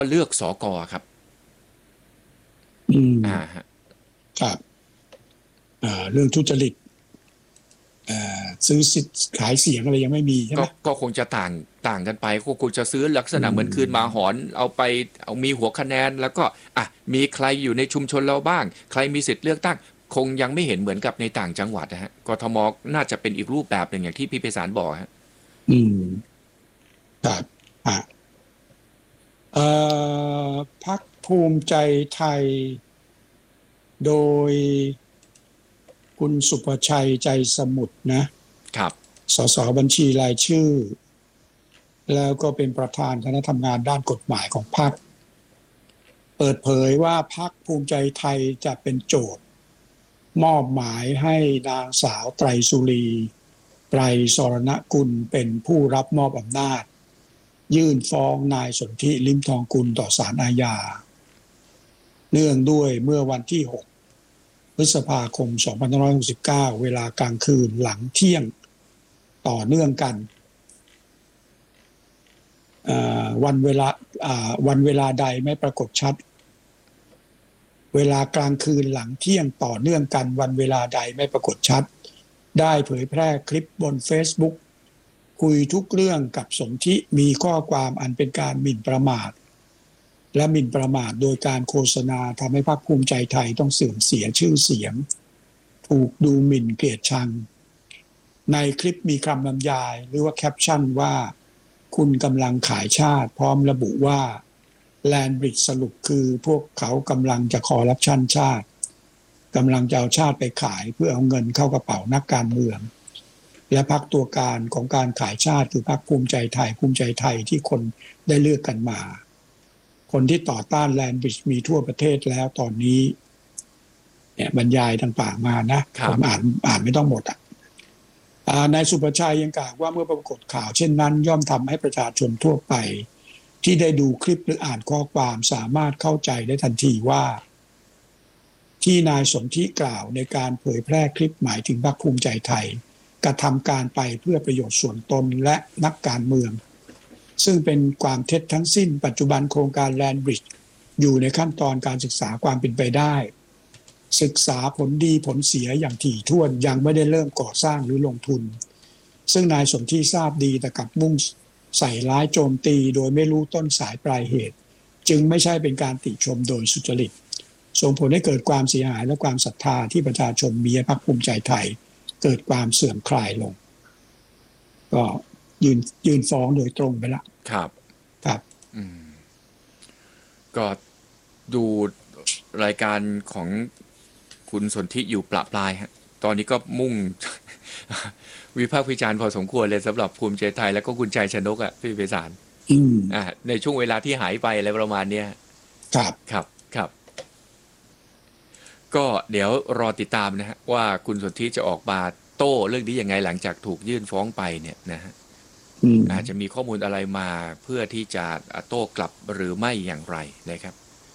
เลือกสกครับอืมฮะครับเรื่องทุจริตซื้อสิทธิ์ขายเสียงอะไรยังไม่มีใช่ไหมก็คงจะต่างกันไปก็คงจะซื้อลักษอืณะเหมือนคืนหมาหมอนเอาไปเอามีหัวคะแนนแล้วก็มีใครอยู่ในชุมชนเราบ้างใครมีสิทธิ์เลือกตั้งคงยังไม่เห็นเหมือนกับในต่างจังหวัดนะฮะกทมน่าจะเป็นอีกรูปแบบหนึ่งอย่างที่พี่ไพศาลบอกฮะอืมครับอ่ะเอ่พรรคภูมิใจไทยโดยคุณสุภชัยใจสมุทรนะครับสสบัญชีรายชื่อแล้วก็เป็นประธานคณะทำงานด้านกฎหมายของพรรคเปิดเผยว่าพรรคภูมิใจไทยจะเป็นโจทย์มอบหมายให้นางสาวไตรสุรีไตรสรณกุลเป็นผู้รับมอบอำนาจยื่นฟ้องนายสนธิลิ้มทองกุลต่อศาลอาญาเนื่องด้วยเมื่อวันที่6พฤษภาคม2569เวลากลางคืนหลังเที่ยงต่อเนื่องกันวันเวลาวันเวลาใดไม่ปรากฏชัดเวลากลางคืนหลังเที่ยงต่อเนื่องกันวันเวลาใดไม่ปรากฏชัดได้เผยแพร่คลิปบน Facebook คุยทุกเรื่องกับสนธิมีข้อความอันเป็นการหมิ่นประมาทและหมิ่นประมาทโดยการโฆษณาทำให้พรรคภูมิใจไทยต้องเสื่อมเสียชื่อเสียงถูกดูหมิ่นเกลียดชังในคลิปมีคำบรรยายหรือว่าแคปชั่นว่าคุณกำลังขายชาติพร้อมระบุว่าแลนบริดจ์สรุปคือพวกเขากำลังจะคอร์รัปชันชาติกำลังจะเอาชาติไปขายเพื่อเอาเงินเข้ากระเป๋านักการเมืองและพรรคตัวการของการขายชาติคือพรรคภูมิใจไทยที่คนได้เลือกกันมาคนที่ต่อต้านแลนบริดจ์มีทั่วประเทศแล้วตอนนี้เนี่ยบรรยายต่างๆมานะผมอ่านไม่ต้องหมดนายสุประชัยยังกล่าวว่าเมื่อปรากฏข่าวเช่นนั้นย่อมทำให้ประชาชนทั่วไปที่ได้ดูคลิปหรืออ่านข้อความสามารถเข้าใจได้ทันทีว่าที่นายสนธิกล่าวในการเผยแพร่คลิปหมายถึงพรรคภูมิใจไทยกระทำการไปเพื่อประโยชน์ส่วนตนและนักการเมืองซึ่งเป็นความเท็จทั้งสิ้นปัจจุบันโครงการแลนบริดจ์อยู่ในขั้นตอนการศึกษาความเป็นไปได้ศึกษาผลดีผลเสียอย่างถี่ถ้วนยังไม่ได้เริ่มก่อสร้างหรือลงทุนซึ่งนายสนธิทราบดีแต่กลับมุ่งใส่ร้ายโจมตีโดยไม่รู้ต้นสายปลายเหตุจึงไม่ใช่เป็นการติชมโดยสุจริตส่งผลให้เกิดความเสียหายและความศรัทธาที่ประชาชนมีให้พรรคภูมิใจไทยเกิดความเสื่อมคลายลงก็ยืนฟ้องโดยตรงไปละครับครับก็ดูรายการของคุณสนธิอยู่ปลปลายฮะตอนนี้ก็มุ่ง วิพากษ์วิจารณ์พอสมควรเลยสำหรับภูมิใจไทยแล้วก็คุณชัยชนกพี่ไพศาลอืมในช่วงเวลาที่หายไปอะไรประมาณเนี้ยครับครับก็เดี๋ยวรอติดตามนะฮะว่าคุณสนธิจะออกมาโต้เรื่องนี้ยังไงหลังจากถูกยื่นฟ้องไปเนี่ยนะฮะอาจจะมีข้อมูลอะไรมาเพื่อที่จะโต้กลับหรือไม่อย่างไรนะครับ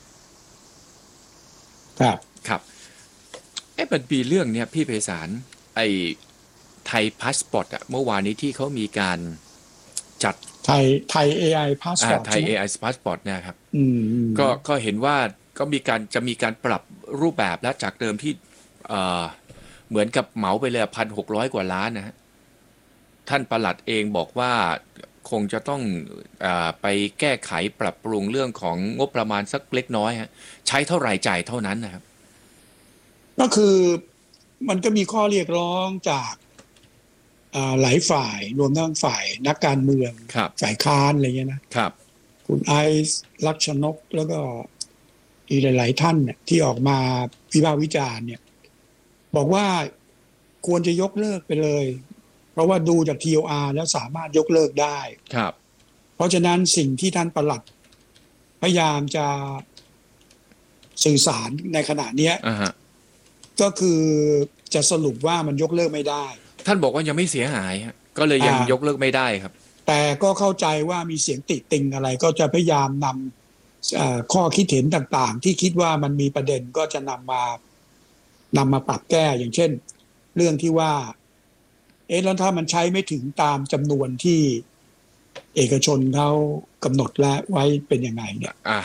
ครับครับมันมีเรื่องเนี้ยพี่ไพศาลไอ้ไทยพาสปอร์ตเมื่อวานนี้ที่เขามีการจัดไทย AI พาสปอร์ตไทยใช่ไหม AI พาสปอร์ตนะครับอืมก็เห็นว่าก็จะมีการปรับรูปแบบและจากเดิมที่เอ่อเหมือนกับเหมาไปเลย1,600 กว่าล้านนะฮะท่านปลัดเองบอกว่าคงจะต้องไปแก้ไขปรับปรุงเรื่องของงบประมาณสักเล็กน้อยฮะใช้เท่าไหร่จ่ายเท่านั้นนะครับก็คือมันก็มีข้อเรียกร้องจากหลายฝ่ายรวมทั้งฝ่ายนักการเมืองฝ่ายค้านอะไรเงี้ยนะครับคุณไอซ์ลักษณกแล้วก็อีกหลายๆท่านเนี่ยที่ออกมาวิพากษ์วิจารณ์เนี่ยบอกว่าควรจะยกเลิกไปเลยเพราะว่าดูจาก TOR แล้วสามารถยกเลิกได้ครับเพราะฉะนั้นสิ่งที่ท่านปลัดพยายามจะสื่อสารในขณะนี้ก็คือจะสรุปว่ามันยกเลิกไม่ได้ท่านบอกว่ายังไม่เสียหายก็เลยยังยกเลิกไม่ได้ครับแต่ก็เข้าใจว่ามีเสียงติติงอะไรก็จะพยายามนำข้อคิดเห็นต่างๆที่คิดว่ามันมีประเด็นก็จะนำมาปรับแก้อย่างเช่นเรื่องที่ว่าแล้วถ้ามันใช้ไม่ถึงตามจำนวนที่เอกชนเขากำหนดแล้วไว้เป็นยังไงเนี่ย